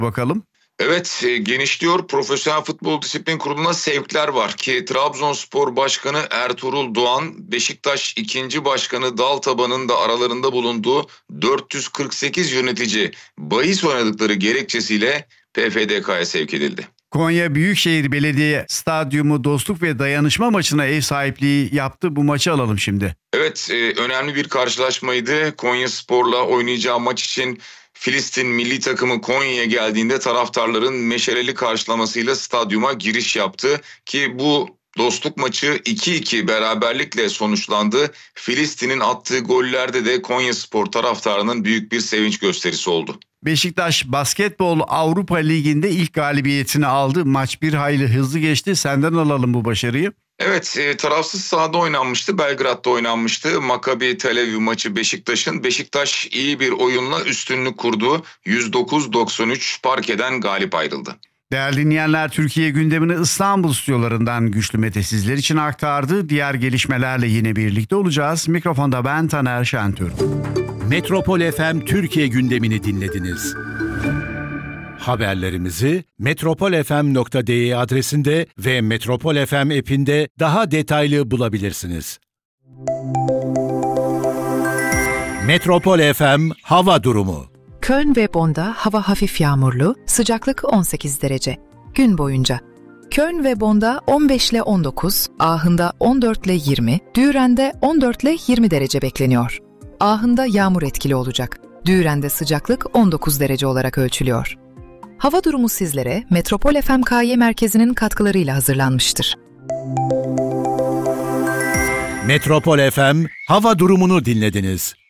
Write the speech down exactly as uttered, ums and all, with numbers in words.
bakalım. Evet, e, genişliyor. Profesyonel Futbol Disiplin Kurulu'na sevkler var ki Trabzonspor Başkanı Ertuğrul Doğan, Beşiktaş ikinci Başkanı Daltaban'ın da aralarında bulunduğu dört yüz kırk sekiz yönetici bahis oynadıkları gerekçesiyle P F D K'ya sevk edildi. Konya Büyükşehir Belediye Stadyumu Dostluk ve Dayanışma maçına ev sahipliği yaptı. Bu maçı alalım şimdi. Evet, e, önemli bir karşılaşmaydı. Konyaspor'la oynayacağı maç için Filistin milli takımı Konya'ya geldiğinde taraftarların meşaleli karşılamasıyla stadyuma giriş yaptı ki bu dostluk maçı iki iki beraberlikle sonuçlandı. Filistin'in attığı gollerde de Konyaspor taraftarının büyük bir sevinç gösterisi oldu. Beşiktaş Basketbol Avrupa Ligi'nde ilk galibiyetini aldı. Maç bir hayli hızlı geçti. Senden alalım bu başarıyı. Evet, e, tarafsız sahada oynanmıştı. Belgrad'da oynanmıştı. Maccabi Tel Aviv maçı Beşiktaş'ın. Beşiktaş iyi bir oyunla üstünlük kurdu. yüz dokuz doksan üç parkeden galip ayrıldı. Değerli dinleyenler, Türkiye gündemini İstanbul stüdyolarından Güçlü Mete sizler için aktardı. Diğer gelişmelerle yine birlikte olacağız. Mikrofonda ben Taner Şentürk. Metropol F M Türkiye gündemini dinlediniz. Haberlerimizi metropol f m nokta d e adresinde ve Metropol F M app'inde daha detaylı bulabilirsiniz. Metropol F M hava durumu. Köln ve Bonn'da hava hafif yağmurlu, sıcaklık on sekiz derece. Gün boyunca. Köln ve Bonn'da on beş ile on dokuz, Aachen'da on dört ile yirmi, Düren'de on dört ile yirmi derece bekleniyor. Aachen'da yağmur etkili olacak. Düren'de sıcaklık on dokuz derece olarak ölçülüyor. Hava durumu sizlere Metropol F M K Y merkezinin katkılarıyla hazırlanmıştır. Metropol F M hava durumunu dinlediniz.